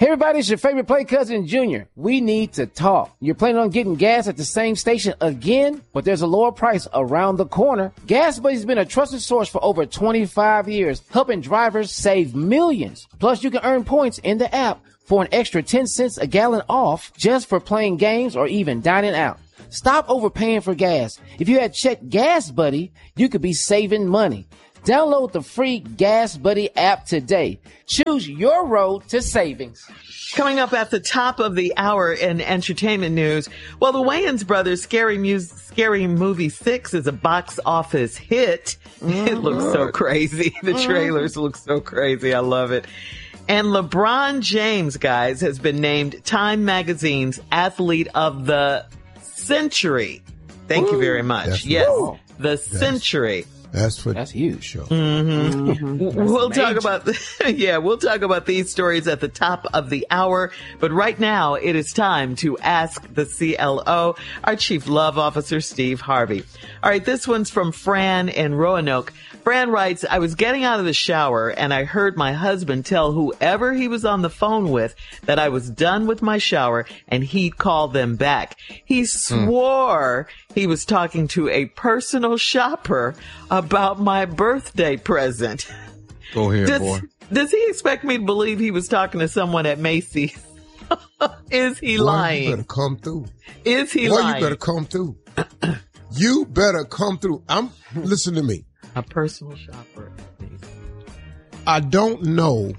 Hey everybody, it's your favorite play cousin, Junior. We need to talk. You're planning on getting gas at the same station again, but there's a lower price around the corner. Gas Buddy's been a trusted source for over 25 years, helping drivers save millions. Plus, you can earn points in the app for an extra 10 cents a gallon off just for playing games or even dining out. Stop overpaying for gas. If you had checked Gas Buddy, you could be saving money. Download the free Gas Buddy app today. Choose your road to savings. Coming up at the top of the hour in entertainment news, well, the Wayans brothers' Scary Movie 6 is a box office hit. It looks so crazy. The trailers look so crazy. I love it. And LeBron James, guys, has been named Time Magazine's Athlete of the Century. Thank you very much. The century. That's huge. Show. We'll talk about we'll talk about these stories at the top of the hour. But right now, it is time to ask the CLO, our Chief Love Officer, Steve Harvey. All right, this one's from Fran in Roanoke. Fran writes, I was getting out of the shower and I heard my husband tell whoever he was on the phone with that I was done with my shower and he'd call them back. He swore he was talking to a personal shopper about my birthday present. Go ahead, boy. Does he expect me to believe he was talking to someone at Macy's? Is he lying? You better come through. Is he lying? You better come through. You better come through. Listen to me. A personal shopper. I don't know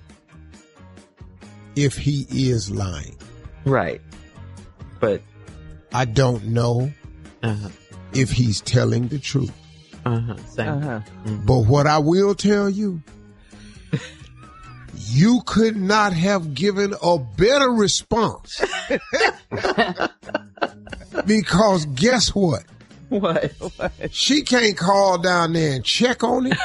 if he is lying. Right. But I don't know if he's telling the truth. But what I will tell you, you could not have given a better response. Because guess what? What? She can't call down there and check on it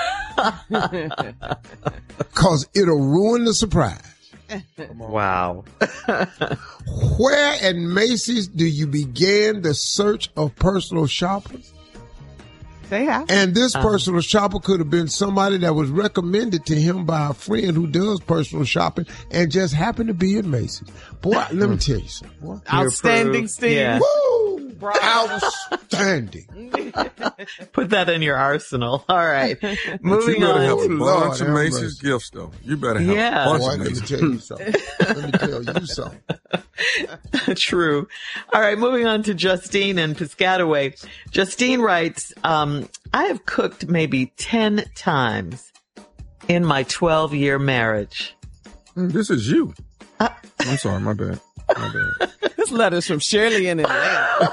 because it'll ruin the surprise. Wow. Where at Macy's do you begin the search of personal shoppers? They have. And this personal shopper could have been somebody that was recommended to him by a friend who does personal shopping and just happened to be in Macy's. Boy, let me tell you something. Boy. Outstanding, Steve. Yeah. Woo! Outstanding. Put that in your arsenal. All right. Moving on. You better have a Lord bunch of have Macy's mercy. gifts, though. You better have Yeah. a bunch Boy, of let me Macy's. tell you something. Let me tell you something. True. All right. Moving on to Justine and Piscataway. Justine writes, I have cooked maybe 10 times in my 12-year marriage. This is you. I'm sorry, my bad. This letter's from Shirley in Atlanta.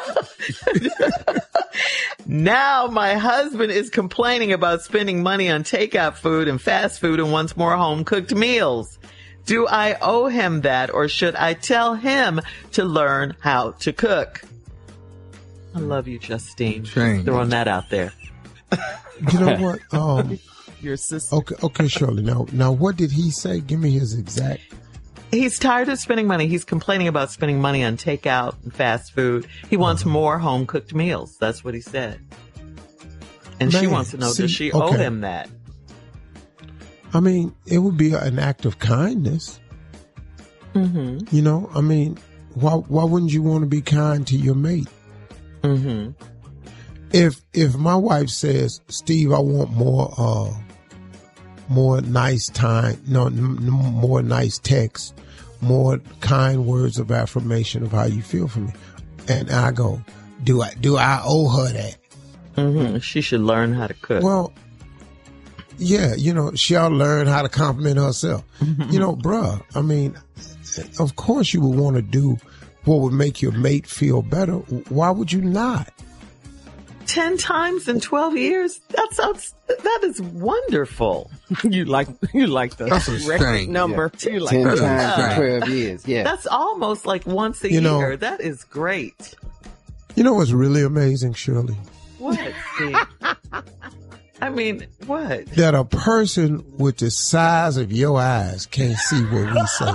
Now my husband is complaining about spending money on takeout food and fast food and wants more home-cooked meals. Do I owe him that, or should I tell him to learn how to cook? I love you, Justine. Shame. Throwing that out there. You know what? Your sister. Okay, Shirley. Now, what did he say? Give me his exact. He's tired of spending money. He's complaining about spending money on takeout and fast food. He wants more home-cooked meals. That's what he said. And she wants to know, does she owe him that? I mean, it would be an act of kindness. Mm-hmm. You know, I mean, why wouldn't you want to be kind to your mate? Mm-hmm. If my wife says, Steve, I want more nice time, more nice text, more kind words of affirmation of how you feel for me, and I go, do I owe her that? Mm-hmm. She should learn how to cook. Well, yeah, she'll learn how to compliment herself. Bruh, I mean, of course you would want to do what would make your mate feel better. Why would you not? 10 times in 12 years? That is wonderful. You like the record number. Yeah. You like 10 that. times in 12 years. Yeah. That's almost like once a year. That is great. You know what's really amazing, Shirley? What, Steve? I mean, what? That a person with the size of your eyes can't see what we say.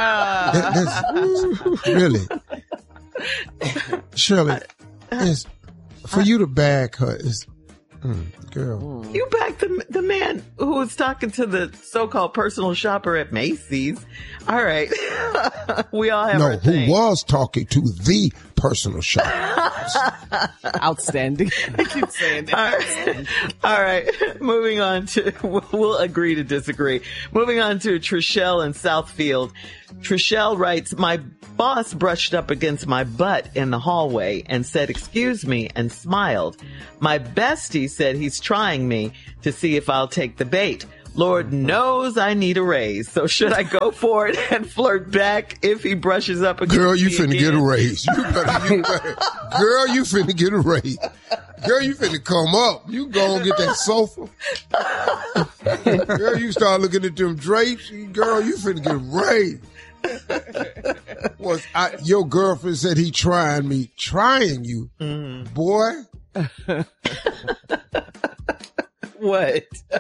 Really. Shirley, for you to bag her, Girl. You backed the man who was talking to the so-called personal shopper at Macy's. All right. We all have our thing. Who was talking to the personal shopper. Outstanding. I keep saying that. All right. Moving on to, we'll agree to disagree. Moving on to Trishelle in Southfield. Trishelle writes, my boss brushed up against my butt in the hallway and said, excuse me, and smiled. My bestie said he's trying me to see if I'll take the bait. Lord knows I need a raise. So should I go for it and flirt back if he brushes up against me? Girl, you finna get a raise. You better. Girl, you finna get a raise. Girl, you finna come up. You go and get that sofa. Girl, you start looking at them drapes. Girl, you finna get a raise. Your girlfriend said he trying me. Trying you? Mm-hmm. Boy. What?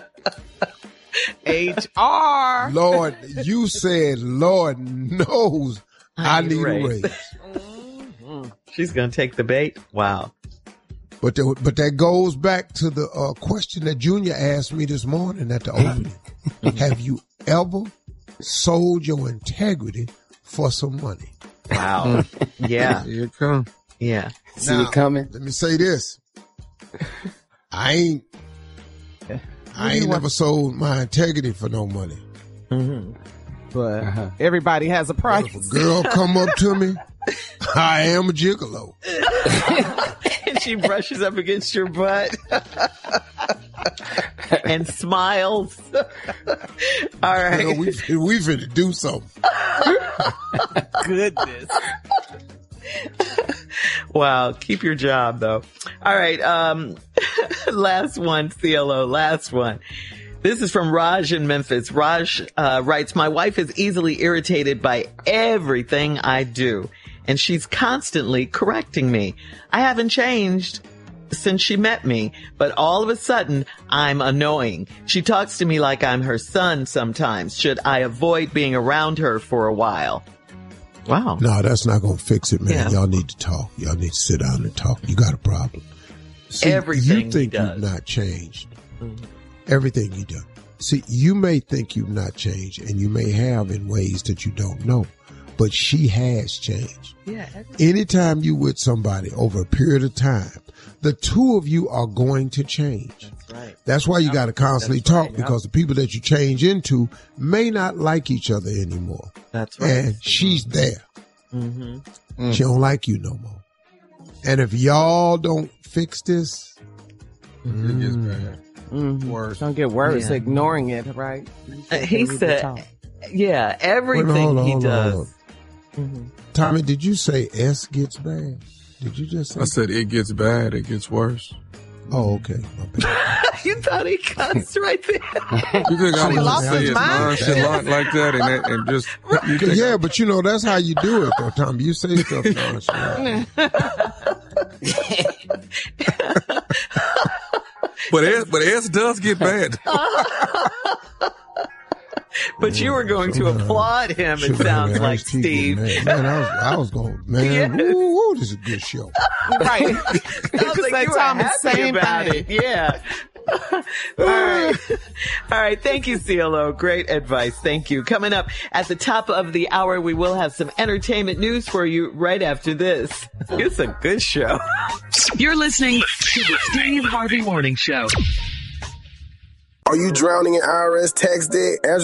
HR. Lord, you said, Lord knows I need a raise. Mm-hmm. She's going to take the bait? Wow. But that goes back to the question that Junior asked me this morning at the opening. Have you ever sold your integrity for some money? Wow. Yeah. Here it comes. Yeah. See it coming? Let me say this. I ain't never sold my integrity for no money. Mm-hmm. But everybody has a price. But if a girl come up to me, I am a gigolo. And she brushes up against your butt and smiles. All right. You know, we finna do something. Goodness. Wow. Keep your job, though. All right. Last one, CLO. Last one. This is from Raj in Memphis. Raj writes, my wife is easily irritated by everything I do, and she's constantly correcting me. I haven't changed since she met me, but all of a sudden, I'm annoying. She talks to me like I'm her son sometimes. Should I avoid being around her for a while? Wow. No, that's not going to fix it, man. Yeah. Y'all need to talk. Y'all need to sit down and talk. You got a problem. See, Everything you think he does. you've not changed. Mm-hmm. Everything you do. See, you may think you've not changed, and you may have in ways that you don't know, but she has changed. Yeah. Anytime you with somebody over a period of time, the two of you are going to change. That's right. That's why you got to constantly talk, because the people that you change into may not like each other anymore. That's right. And she's there. Mm-hmm. She don't like you no more. And if y'all don't fix this, It gets bad. Mm-hmm. Worse. Don't get worse. Yeah. Ignoring it, right? He said, yeah, everything he does. Mm-hmm. Tommy, did you say S gets bad? Did you just say? I said it gets bad, it gets worse. Oh, okay. My bad. You thought he cussed right there. You think I lost would say his it mind. nonchalant like that and just... You think Yeah, but you know, that's how you do it though, Tommy. You say stuff nonchalant. But S does get bad. But you were going to applaud him, it sounds like, Steve. Man, I was going, man, Yes. woo, this is a good show. Right. Sounds like you were happy about it. Yeah. All right. Thank you, CLO. Great advice. Thank you. Coming up at the top of the hour, we will have some entertainment news for you right after this. It's a good show. You're listening to the Steve Harvey Morning Show. Are you drowning in IRS tax debt?